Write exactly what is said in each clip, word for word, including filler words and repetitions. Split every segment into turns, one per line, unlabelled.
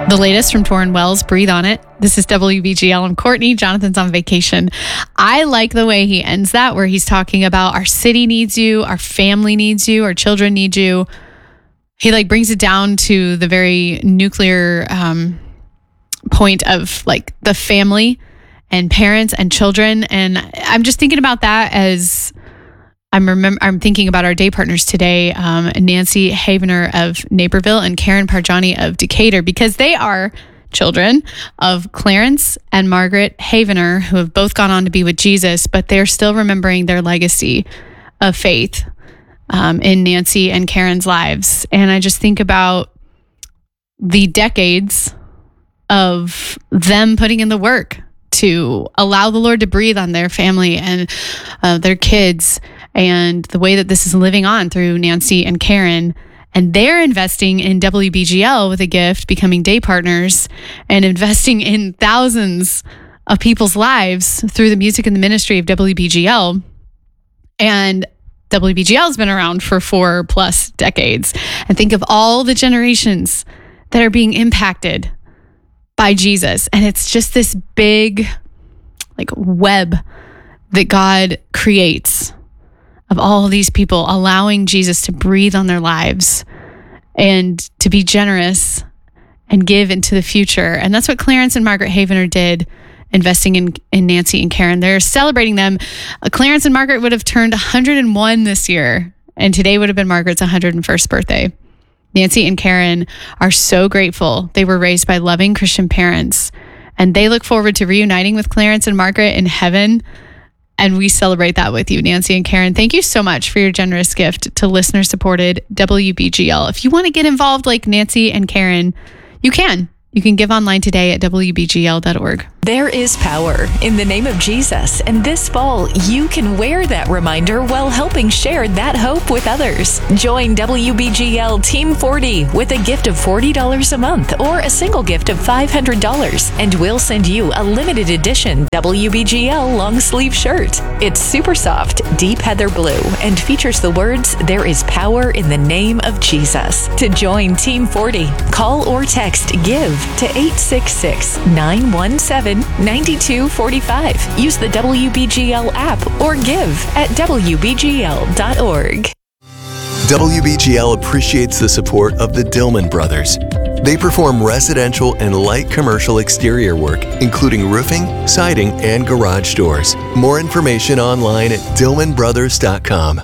The latest from Torrin Wells, Breathe on It. This is W B G L. I'm Courtney. Jonathan's on vacation. I like the way he ends that, where he's talking about our city needs you, our family needs you, our children need you. He like brings it down to the very nuclear um, point of like the family and parents and children. And I'm just thinking about that as I'm remember. I'm thinking about our day partners today, um, Nancy Havener of Naperville and Karen Parjani of Decatur, because they are children of Clarence and Margaret Havener, who have both gone on to be with Jesus, but they're still remembering their legacy of faith um, in Nancy and Karen's lives. And I just think about the decades of them putting in the work to allow the Lord to breathe on their family and uh, their kids, and the way that this is living on through Nancy and Karen. And they're investing in W B G L with a gift, becoming day partners, and investing in thousands of people's lives through the music and the ministry of W B G L. And W B G L has been around for four plus decades. And think of all the generations that are being impacted by Jesus. And it's just this big like web that God creates of all of these people, allowing Jesus to breathe on their lives and to be generous and give into the future. And that's what Clarence and Margaret Havener did, investing in, in Nancy and Karen. They're celebrating them. Uh, Clarence and Margaret would have turned one hundred one this year, and today would have been Margaret's one hundred first birthday. Nancy and Karen are so grateful. They were raised by loving Christian parents, and they look forward to reuniting with Clarence and Margaret in heaven. And we celebrate that with you, Nancy and Karen. Thank you so much for your generous gift to listener-supported W B G L. If you want to get involved like Nancy and Karen, you can. You can give online today at W B G L dot org.
There is power in the name of Jesus, and this fall you can wear that reminder while helping share that hope with others. Join W B G L Team forty with a gift of forty dollars a month or a single gift of five hundred dollars, and we'll send you a limited edition W B G L long sleeve shirt. It's super soft, deep heather blue, and features the words, "There is power in the name of Jesus." To join Team forty, call or text GIVE to eight six six, nine one seven, nine two four five. Use the W B G L app or give at W B G L dot org.
W B G L appreciates the support of the Dillman Brothers. They perform residential and light commercial exterior work, including roofing, siding, and garage doors. More information online at Dillman Brothers dot com.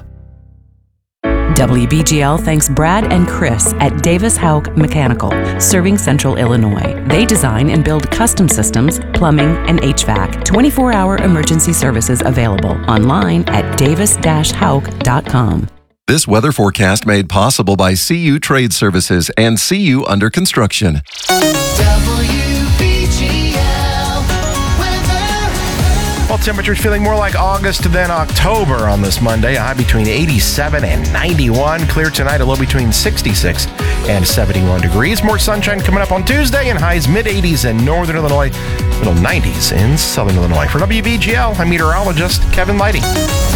W B G L thanks Brad and Chris at Davis Houck Mechanical, serving Central Illinois. They design and build custom systems, plumbing, and H V A C. twenty-four hour emergency services available online at davis dash houck dot com.
This weather forecast made possible by C U Trade Services and C U Under Construction.
Well, temperatures feeling more like August than October on this Monday. A high between eighty-seven and ninety-one. Clear tonight, a low between sixty-six and seventy-one degrees. More sunshine coming up on Tuesday, and highs mid-eighties in northern Illinois, middle nineties in southern Illinois. For W B G L, I'm meteorologist Kevin Lighty.